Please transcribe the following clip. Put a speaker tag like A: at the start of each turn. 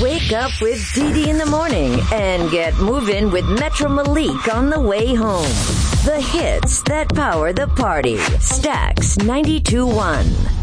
A: Wake up with Dee Dee in the morning and get moving with Metro Malik on the way home. The hits that power the party. Stax 92.1.